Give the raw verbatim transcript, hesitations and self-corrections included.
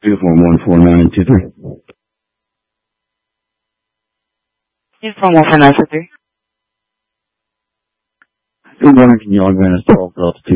Uniform one four nine two three. Uniform one four nine two three. Good morning, can you all advance twelve Delta two